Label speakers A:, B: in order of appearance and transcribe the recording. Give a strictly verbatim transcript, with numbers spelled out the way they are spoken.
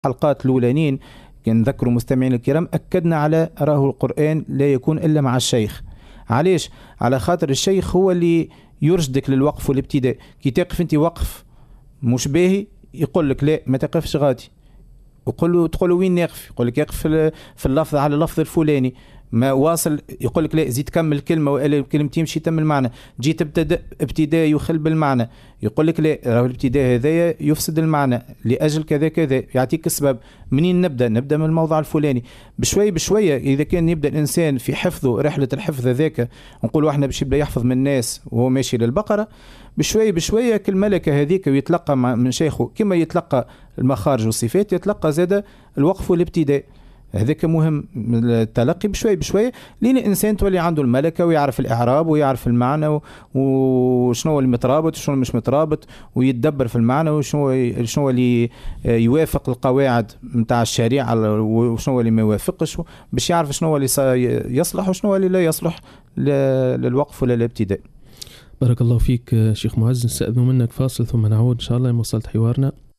A: الحلقات الأولانيين كان نذكروا مستمعين الكرام أكدنا على راه القرآن لا يكون إلا مع الشيخ. علاش؟ على خاطر الشيخ هو اللي يرشدك للوقف والابتداء. كي تقف انت وقف مش باهي يقول لك لا ما تقفش غادي، وقول له تقول له وين نقف، يقول لك يقف في اللفظ على اللفظ الفلاني، ما واصل يقول لك لا زيد كمل كلمه والا كلمتين مشي تم المعنى، جيت ابتداء ابتداء يخل بالمعنى يقول لك لا راه الابتداء هذايا يفسد المعنى لاجل كذا كذا، يعطيك السبب. منين نبدا؟ نبدا من الموضع الفلاني بشوي بشويه. اذا كان يبدا الانسان في حفظه رحله الحفظ هذاك، نقولوا احنا باش يبدا يحفظ من الناس وهو ماشي للبقره، بشوي بشويه كل ملكه هذيك ويتلقى من شيخه كما يتلقى المخارج والصفات يتلقى زاد الوقف والابتداء. هذاك مهم التلقي بشوي بشوي لين الانسان تولي عنده الملكه ويعرف الاعراب ويعرف المعنى وشنو اللي مترابط وشنو مش مترابط ويتدبر في المعنى وشنو شنو اللي يوافق القواعد نتاع الشريعه وشنو اللي ما يوافقش، باش يعرف شنو اللي يصلح وشنو اللي لا يصلح للوقف ولا الابتداء.
B: بارك الله فيك شيخ معز. نستأذن منك فاصل ثم نعود إن شاء الله. وصلت حوارنا.